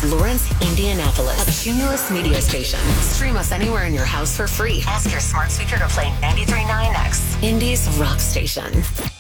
Lawrence, Indianapolis. A Cumulus media station. Stream us anywhere in your house for free. Ask your smart speaker to play 93.9X. Indy's rock station.